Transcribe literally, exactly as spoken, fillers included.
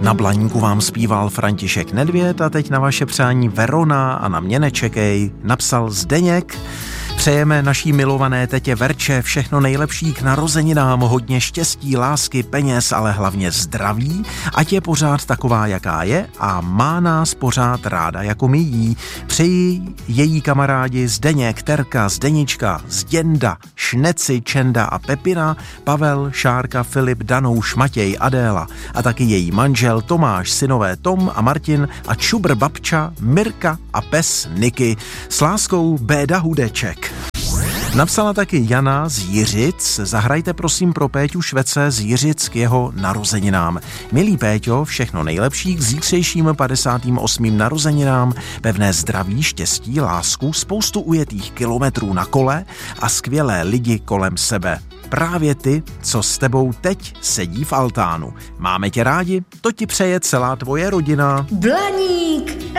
Na Blaníku vám zpíval František Nedvěd a teď na vaše přání Verona a na mě nečekej, napsal Zdeněk. Přejeme naší milované tetě Verče všechno nejlepší k narozeninám, hodně štěstí, lásky, peněz, ale hlavně zdraví, ať je pořád taková, jaká je a má nás pořád ráda, jako my jí. Přeji její kamarádi Zdeněk, Terka, Zdenička, Zděnda, Šneci, Čenda a Pepina, Pavel, Šárka, Filip, Danouš, Matěj, Adéla a taky její manžel Tomáš, synové Tom a Martin a čubr babča Mirka a pes Niky. S láskou Béda Hudeček. Napsala taky Jana z Jiřic. Zahrajte prosím pro Péťu Švece z Jiřic k jeho narozeninám. Milý Péťo, všechno nejlepší k zítřejším padesátým osmým narozeninám, pevné zdraví, štěstí, lásku, spoustu ujetých kilometrů na kole a skvělé lidi kolem sebe. Právě ty, co s tebou teď sedí v altánu. Máme tě rádi, to ti přeje celá tvoje rodina. Blaník